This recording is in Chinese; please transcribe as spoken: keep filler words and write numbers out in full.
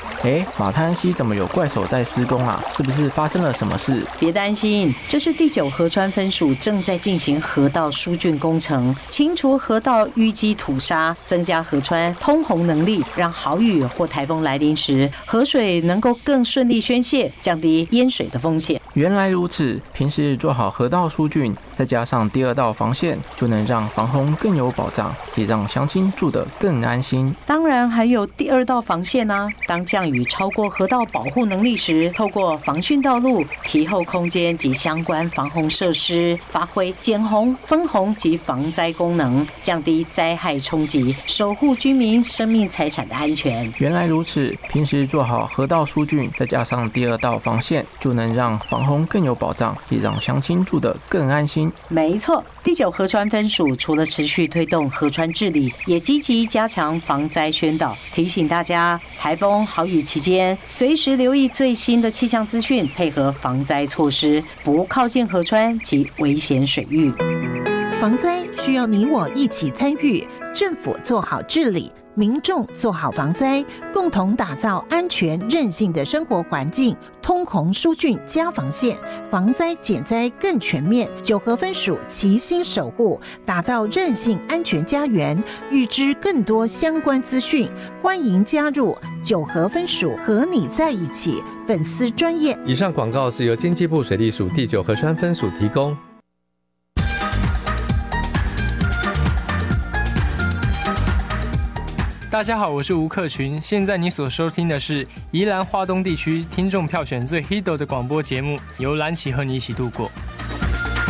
哎，马滩溪怎么有怪手在施工啊？是不是发生了什么事？ 别担心，这是第九河川分署正在进行河道疏浚工程，清除河道淤积土沙，增加河川通洪能力，让豪雨或台风来临时，河水能够更顺利宣泄，降低淹水的风险。 原来如此，平时做好河道疏浚，再加上第二道防线，就能让防洪更有保障，也让乡亲住得更安心。 当然还有第二道防线啊，当降雨超过河道保护能力时，透过防汛道路、堤后空间及相关防洪设施，发挥减洪、分洪及防灾功能，降低灾害冲击，守护居民生命财产的安全。 原来如此，平时做好河道疏浚，再加上第二道防线，就能让防洪更有保障，也让乡亲住得更安心。 没错，第九河川分署除了持续推动河川治理，也积极加强防灾宣导，提醒大家台风豪雨期间，随时留意最新的气象资讯，配合防灾措施，不靠近河川及危险水域。 防灾需要你我一起参与，政府做好治理，民众做好防灾，共同打造安全韧性的生活环境。通洪疏浚加防线，防灾减灾更全面。九河分署齐心守护，打造韧性安全家园。预知更多相关资讯，欢迎加入九河分署和你在一起粉丝专页。 以上广告是由经济部水利署第九河川分署提供。 大家好，我是吴克群。现在你所收听的是宜兰花东地区听众票选最 Hito 的广播节目，由蓝旗和你一起度过。